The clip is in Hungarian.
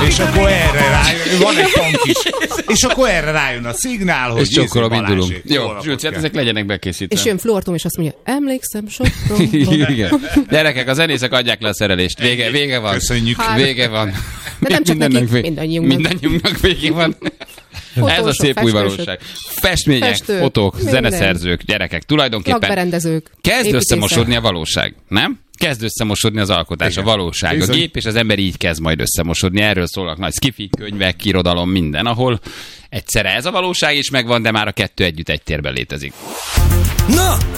És akkor erre rájön, van egy tank is. És akkor erre rájön a szignál, hogy és csokkolom, indulunk. Jó, Zsülci, hát ezek legyenek bekészítve. És jön Flortom, és azt mondja, emlékszem sokról. Igen. Gyerekek, a zenészek adják le a szerelést. Vége van. Köszönjük. Vége van. De nem csak nekik, mindannyiunknak. Mindannyiunknak vége van. Ez a szép új valóság. Festmények, fotók, zeneszerzők, gyerekek, tulajdonképpen lakberendezők, kezd összemosodni a valóság, nem? Kezd összemosodni az alkotás, a valóság. Bizony. A gép és az ember így kezd majd összemosodni. Erről szólnak nagy sci-fi, könyvek, irodalom, minden, ahol egyszerre ez a valóság is megvan, de már a kettő együtt egy térben létezik. Na,